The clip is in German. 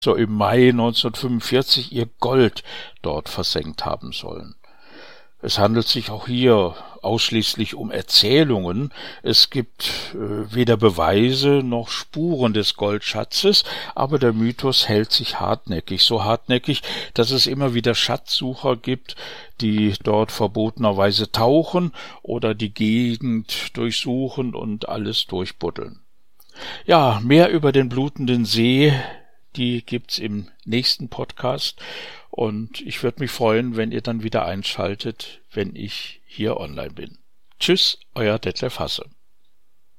so im Mai 1945 ihr Gold dort versenkt haben sollen. Es handelt sich auch hier ausschließlich um Erzählungen. Es gibt weder Beweise noch Spuren des Goldschatzes, aber der Mythos hält sich hartnäckig, so hartnäckig, dass es immer wieder Schatzsucher gibt, die dort verbotenerweise tauchen oder die Gegend durchsuchen und alles durchbuddeln. Ja, mehr über den blutenden See, die gibt's im nächsten Podcast und ich würde mich freuen, wenn ihr dann wieder einschaltet, wenn ich hier online bin. Tschüss, euer Detlef Hasse.